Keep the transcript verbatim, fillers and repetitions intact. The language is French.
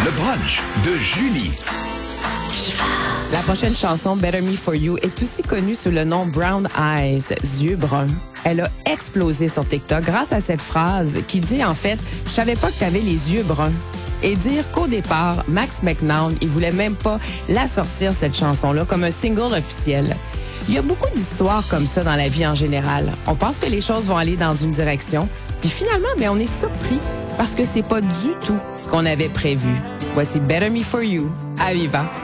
Le brunch de Julie. La prochaine chanson, Better Me For You, est aussi connue sous le nom Brown Eyes, yeux bruns. Elle a explosé sur TikTok grâce à cette phrase qui dit en fait « Je savais pas que t'avais les yeux bruns ». Et dire qu'au départ, Max McNown, il voulait même pas la sortir, cette chanson-là, comme un single officiel. Il y a beaucoup d'histoires comme ça dans la vie en général. On pense que les choses vont aller dans une direction, puis finalement, ben, on est surpris parce que c'est pas du tout ce qu'on avait prévu. Voici Better Me For You à Viva.